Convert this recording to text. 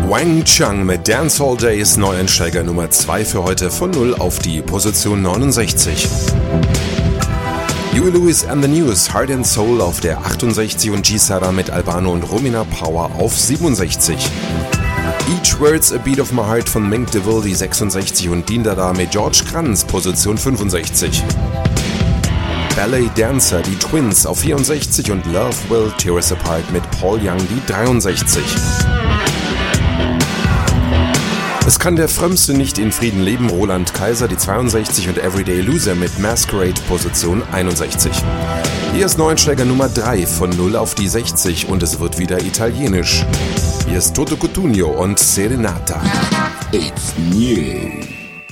Wang Chung mit Dance All Days, Neueinsteiger Nummer 2 für heute, von 0 auf die Position 69. Huey Lewis and the News, Heart and Soul auf der 68 und G-Sara mit Albano und Romina Power auf 67. Each Word's a Beat of My Heart von Mink DeVille, die 66 und Dean Dada mit George Kranz, Position 65. Ballet Dancer, die Twins auf 64 und Love Will Tear Us Apart mit Paul Young, die 63. Es kann der Frömmste nicht in Frieden leben, Roland Kaiser, die 62 und Everyday Loser mit Masquerade, Position 61. Hier ist Neueinsteiger Nummer 3 von 0 auf die 60 und es wird wieder italienisch. Hier ist Toto Cutugno und Serenata. It's new.